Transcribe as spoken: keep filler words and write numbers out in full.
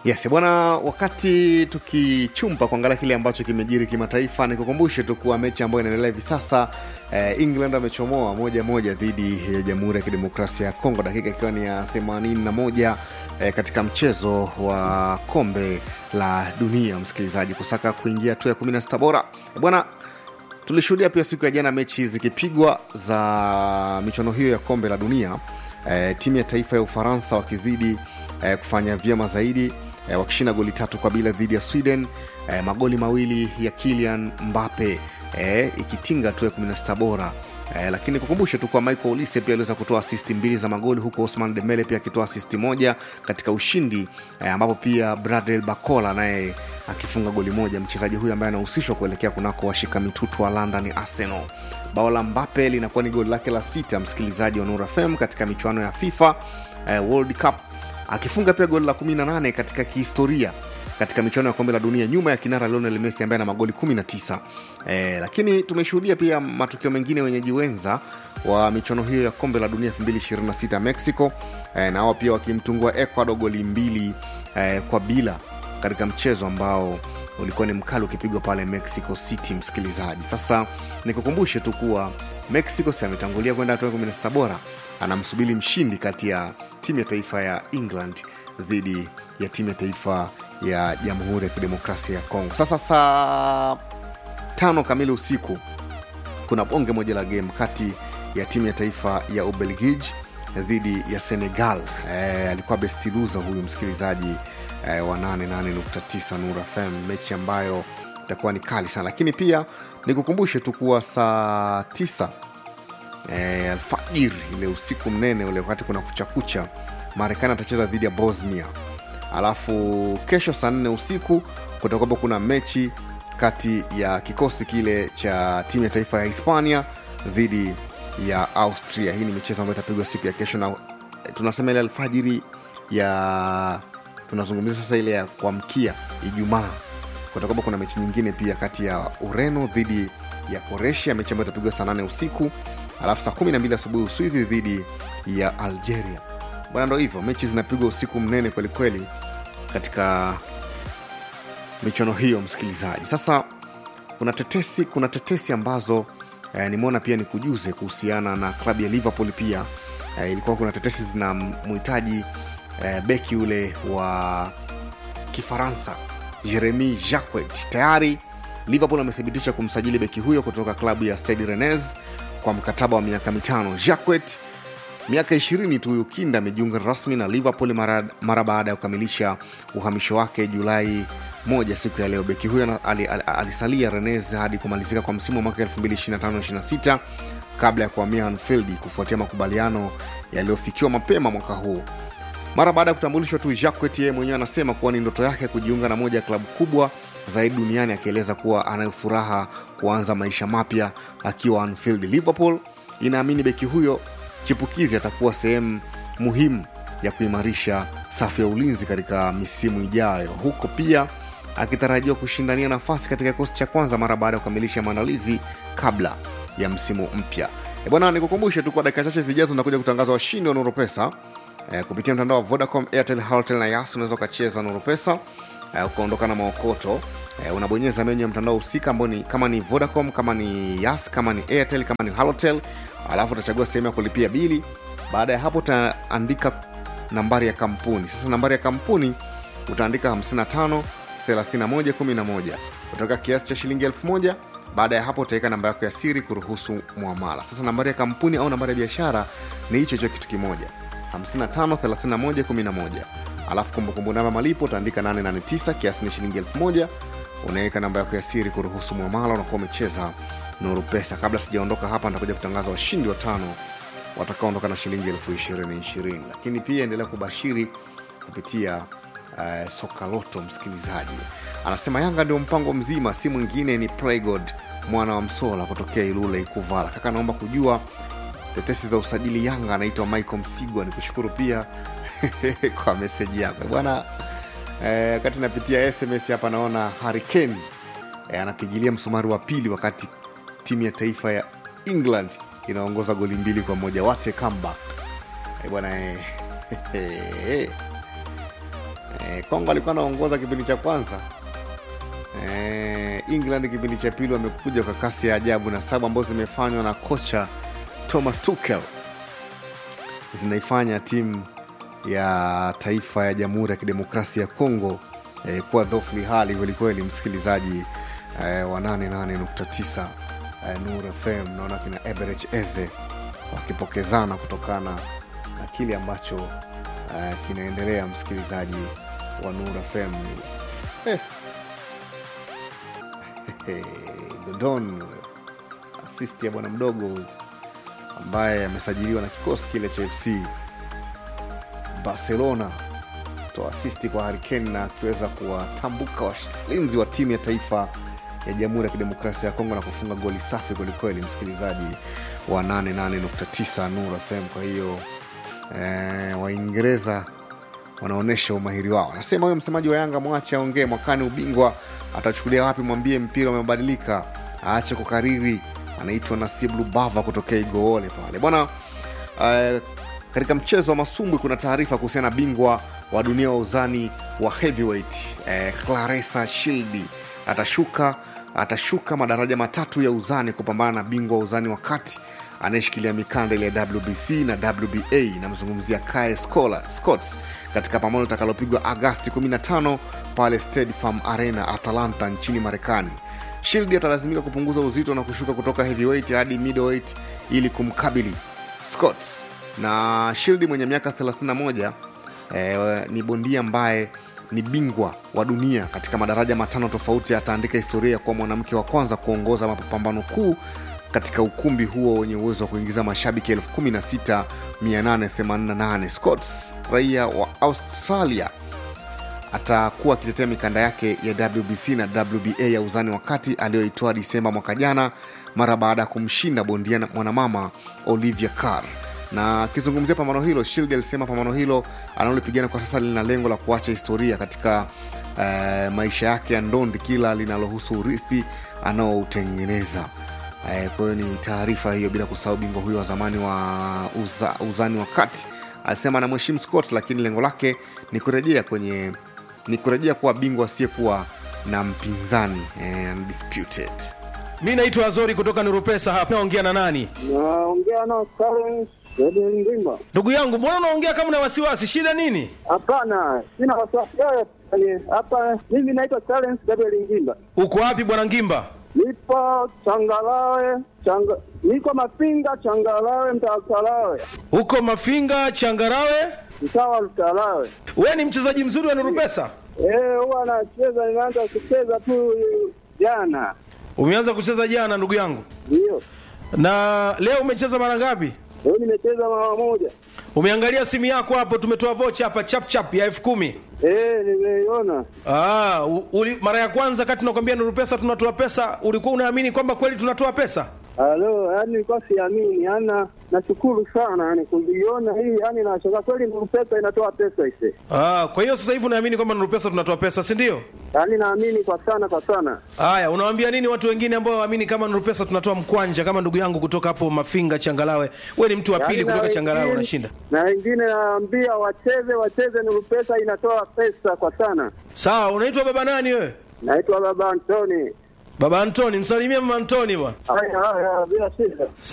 Yes, bwana, wakati tukichumpa kuangalia kile ambacho kimejiri kimataifa, nikukumbushe tu kuwa mechi ambayo inaendelea hivi sasa, eh, England amechomoa moja moja dhidi ya Jamhuri ya Kidemokrasia ya Kongo, dakika ikiwa ni ya themanini na moja eh, katika mchezo wa kombe la dunia, msikilizaji, kusaka kuingia tu ya kumi na sita bora. Bwana, tulishuhudia pia siku ya jana mechi zikipigwa za michuano hiyo ya kombe la dunia. Eh, timu ya taifa ya Ufaransa wakizidi eh, kufanya vyema zaidi, eh, wakishinda goli tatu kwa bila dhidi ya Sweden, eh, magoli mawili ya Kylian Mbappe, eh, ikitinga tu ya kumi na sita bora. Eh, lakini kukumbushe tu kwa Michael Olise pia aliweza kutoa assist mbili za magoli, huko Osman Dembele pia akitoa assist moja katika ushindi, eh, ambapo pia Bradley Bakola naye akifunga goli moja, mchezaji huyu ambaye anahusishwa kuelekea kunako washika mitutu wa London Arsenal. Bao la Mbappe linakuwa ni goli lake la sita, msikilizaji wa Nura F M, katika michuano ya FIFA eh, World Cup, akifunga pia goli la kumi na nane katika kihistoria katika michuano ya kombe la dunia, nyuma ya kinara Lionel Messi ambaye ana magoli kumi na tisa. Eh, lakini tumeshuhudia pia matukio mengine wenyeji wenza wa michuano hiyo ya kombe la dunia elfu mbili ishirini na sita Mexico, eh, na wao pia wakimtungua Ecuador goli mbili eh, kwa bila katika mchezo ambao ulikuwa ni mkali ukipigwa pale Mexico City, msikilizaji. Sasa nikukumbushe tu kuwa Mexico si ametangulia kwenda hatua ya kumi na sita bora, anamsubiri mshindi kati ya timu ya taifa ya England dhidi ya timu ya taifa ya Jamhuri ya Kidemokrasia ya Kongo. Sasa saa tano kamili usiku kuna bonge moja la game kati ya timu ya taifa ya Ubelgiji dhidi ya Senegal. Eh, alikuwa best loser huyu, msikilizaji eh, wa nane nane nukta tisa Nura F M, mechi ambayo itakuwa ni kali sana. Lakini pia nikukumbushe tu kuwa saa tisa eh, alfajiri ile usiku mnene ule, wakati kuna kuchakucha, Marekani atacheza dhidi ya Bosnia. Alafu kesho saa nne usiku kutakuwa kuna mechi kati ya kikosi kile cha timu ya taifa ya Hispania dhidi ya Austria. Hii ni michezo ambayo itapigwa siku ya kesho, na tunasema ile alfajiri ya tunazungumzia sasa ile ya kuamkia Ijumaa. Kutakuwa kuna mechi nyingine pia kati ya Ureno dhidi ya Croatia, mechi ambayo itapigwa saa nane usiku. Alafu saa kumi na mbili asubuhi Uswizi dhidi ya Algeria. Bwana, ndo hivyo, mechi zinapigwa usiku mnene kweli kweli katika michuano hiyo, msikilizaji. Sasa kuna tetesi kuna tetesi ambazo eh, nimeona pia nikujuze kuhusiana na klabu ya Liverpool pia. Eh, ilikuwa kuna tetesi zinamhitaji eh, beki ule wa Kifaransa Jeremy Jacquet. Tayari Liverpool amethibitisha kumsajili beki huyo kutoka klabu ya Stade Rennais kwa mkataba wa miaka mitano. Jacquet miaka ishirini tu, Yukinda amejiunga rasmi na Liverpool mara, mara baada ya kukamilisha uhamisho wake Julai moja siku ya leo. Beki huyo alisalia Rennes hadi kumalizika kwa msimu wa mwaka elfu mbili ishirini na tano ishirini na sita kabla ya kuhamia Anfield kufuatia makubaliano yaliyofikiwa mapema mwaka huu. Mara baada ya kutambulishwa tu, Jacquet yeye mwenyewe anasema kuwa ni ndoto yake kujiunga na moja ya klabu kubwa zaidi duniani, akieleza kuwa anayofuraha kuanza maisha mapya akiwa Anfield. Liverpool inaamini beki huyo chipukizi atakuwa sehemu muhimu ya kuimarisha safu ya ulinzi katika misimu ijayo, huko pia akitarajiwa kushindania nafasi katika kikosi cha kwanza mara baada ya kukamilisha maandalizi kabla ya msimu mpya. E bwana, nikukumbushe tu kwa dakika chache zijazo nakuja kutangaza washindi wa Nuru Pesa e, kupitia mtandao wa Vodacom, Airtel, Halotel na Yas. Unaweza kucheza Nuru Pesa e, ukaondoka na maokoto. E, unabonyeza menu ya mtandao husika ambao ni kama ni Vodacom, kama ni Yas, kama ni Airtel, kama ni Halotel, alafu utachagua sehemu ya kulipia bili. Baada ya hapo utaandika nambari ya kampuni. Sasa nambari ya kampuni utaandika hamsini na tano thelathini na moja kumi na moja, utaweka kiasi cha shilingi elfu moja. Baada ya hapo utaweka namba yako ya siri kuruhusu muamala. Sasa nambari ya kampuni au nambari ya biashara ni hicho hicho kitu kimoja, hamsini na tano thelathini na moja kumi na moja. Alafu kumbukumbu namba malipo utaandika nane nane tisa, kiasi ni shilingi elfu moja. Unaweka namba yako ya siri kuruhusu muamala, unakuwa umecheza Nuru Pesa. Kabla sijaondoka hapa, nitakuja kutangaza washindi watano watakaoondoka na shilingi elfu ishirini ishirini. Lakini pia endelea kubashiri kupitia uh, Soka Loto, msikilizaji. Anasema Yanga ndio mpango mzima, si mwingine ni Playgod mwana wa Msola kutokea Ilule Ikuvala. Kaka, naomba kujua tetesi za usajili Yanga. Anaitwa Michael Msigwa, nikushukuru pia kwa message yako bwana. Eh, kati napitia S M S hapa naona Hurricane eh, anapigilia msumari wa pili wakati timu ya taifa ya England inaongoza goli mbili kwa moja. Wate comeback. Eh bwana eh, eh, Eh, Kongo alikuwa anaongoza kipindi cha kwanza. Eh, England kipindi cha pili wamekuja kwa kasi ya ajabu, na sababu ambazo zimefanywa na kocha Thomas Tuchel zinaifanya timu ya taifa ya Jamhuri ya Kidemokrasia ya Kongo eh, kuwa dhofli hali kweli kweli. Msikilizaji eh, wa nane nane nukta tisa eh, Nuru F M, naona kina Eberech Eze wakipokezana kutokana na kile ambacho eh, kinaendelea. Msikilizaji wa Nuru F M eh. Dodon assist ya bwana mdogo ambaye amesajiliwa na kikosi kile cha F C Barcelona, toa assist kwa Harry Kane na kuweza kuwatambuka walinzi wa timu ya taifa ya Jamhuri ya Kidemokrasia ya Kongo na kufunga goli safi kweli kweli. Msikilizaji wa nane nane nukta tisa Nuru F M. Kwa hiyo eh, Waingereza wanaonesha umahiri wao. Nasema huyo msemaji wa Yanga, mwache aongee, mwakani ubingwa atachukulia wapi? Mwambie mpira umebadilika, aache kukariri. Anaitwa Nasib Lubava kutokea Igoole pale bwana. Uh, katika mchezo wa masumbwi kuna taarifa kuhusiana na bingwa wa dunia wa uzani wa heavyweight eh, Claressa Shields atashuka atashuka madaraja matatu ya uzani kupambana na bingwa wa uzani wa kati anayeshikilia mikanda ile ya W B C na W B A, namzungumzia Kai Scotts, katika pambano litakalopigwa Agosti kumi na tano pale Stade Farm Arena Atlanta nchini Marekani. Shields atalazimika kupunguza uzito na kushuka kutoka heavyweight hadi middleweight ili kumkabili Scotts. Na Shields mwenye miaka thelathini na moja eh, ni bondia ambaye ni bingwa wa dunia katika madaraja matano tofauti. Ataandika historia kwa mwanamke wa kwanza kuongoza mapambano kuu katika ukumbi huo wenye uwezo wa kuingiza mashabiki elfu kumi na sita mia nane themanini na nane. Scotts, raia wa Australia, atakuwa akitetea mikanda yake ya W B C na W B A ya uzani wa kati aliyoitoa Disemba mwaka jana mara baada ya kumshinda bondia mwanamama Olivia Carr. Na akizungumzia pambano hilo, Shields alisema pambano hilo analolipigana kwa sasa lina lengo la kuacha historia katika uh, maisha yake ya ndondi, kila linalohusu urithi anaoutengeneza. Uh, kwa hiyo ni taarifa hiyo, bila kusahau bingwa huyo wa zamani wa uza, uzani wa kati alisema anamheshimu Scott, lakini lengo lake ni kurejea kwenye ni kurejea kuwa bingwa asiyekuwa na mpinzani, eh, undisputed. Mimi naitwa Azori kutoka Nuru Pesa hapa. Naongea na nani? Naongea na Clarence Ngimba. Ndugu yangu, mbona unaongea kama una wasiwasi? Shida nini? Hapana, sina wasiwasi. Hapa mimi naitwa Clarence Ngimba. Uko wapi bwana Ngimba? Nipo Changalawe, changa niko Mafinga Changalawe, Mtakalawe. Uko Mafinga Changarawe? Mtawa Mtakalawe. Wewe ni mchezaji mzuri wa Nuru Pesa? Eh, huwa nacheza, nimeanza kucheza tu jana. Umeanza kucheza jana ndugu yangu? Ndio. Na leo umecheza mara ngapi? Leo nimecheza mara moja. Umeangalia simu yako hapo, tumetoa vocha hapa chap chap ya elfu kumi. Eh, nimeiona. Ah, uli, mara ya kwanza kati tunakwambia Nuru Pesa tunatoa pesa, ulikuwa unaamini kwamba kweli tunatoa pesa? Halo, yani nilikuwa siamini, yana nashukuru sana yani kuiona hii, yani nashangaa kweli Nuru Pesa inatoa pesa hizi. Ah, kwa hiyo sasa hivi unaamini kwamba Nuru Pesa tunatoa pesa, si ndio? Yani naamini kwa sana kwa sana. Haya, unawaambia nini watu wengine ambao waamini kama Nuru Pesa tunatoa mkwanja kama ndugu yangu kutoka hapo Mafinga Changalawe? Wewe ni mtu wa pili yani kutoka Changalawe unashinda. Na wengine naambia wacheze wacheze, Nuru Pesa inatoa pesa kwa sana. Sawa, unaitwa baba nani wewe? Naitwa Baba Antoni. Baba Antoni, msalimie mama Antoni bwana. Haya haya, bila shida.